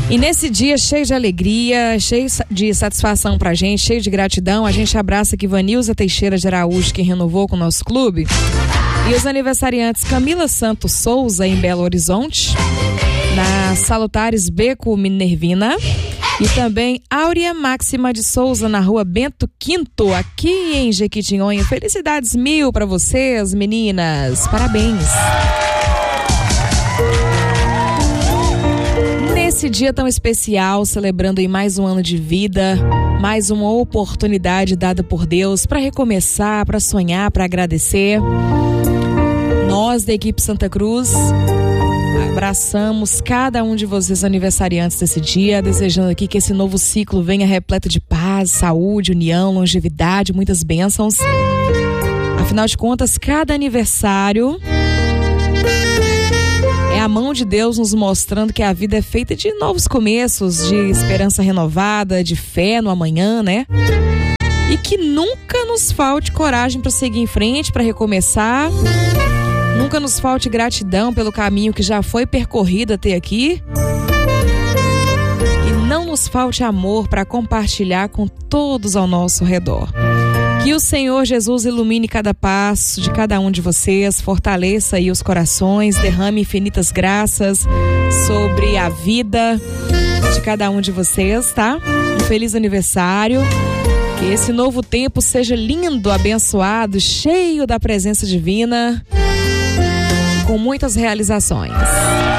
E nesse dia cheio de alegria, cheio de satisfação pra gente, cheio de gratidão, a gente abraça aqui Vanilza Teixeira de Araújo, que renovou com o nosso clube. E os aniversariantes Camila Santos Souza, em Belo Horizonte, na Salutares Beco Minervina. E também Áurea Máxima de Souza, na rua Bento Quinto, aqui em Jequitinhonha. Felicidades mil pra vocês, meninas. Parabéns. Nesse dia tão especial, celebrando em mais um ano de vida, mais uma oportunidade dada por Deus para recomeçar, para sonhar, para agradecer. Nós da equipe Santa Cruz abraçamos cada um de vocês aniversariantes desse dia, desejando aqui que esse novo ciclo venha repleto de paz, saúde, união, longevidade, muitas bênçãos. Afinal de contas, cada aniversário é a mão de Deus nos mostrando que a vida é feita de novos começos, de esperança renovada, de fé no amanhã, né? E que nunca nos falte coragem para seguir em frente, para recomeçar. Nunca nos falte gratidão pelo caminho que já foi percorrido até aqui. E não nos falte amor para compartilhar com todos ao nosso redor. Que o Senhor Jesus ilumine cada passo de cada um de vocês, fortaleça aí os corações, derrame infinitas graças sobre a vida de cada um de vocês, tá? Um feliz aniversário. Que esse novo tempo seja lindo, abençoado, cheio da presença divina, com muitas realizações.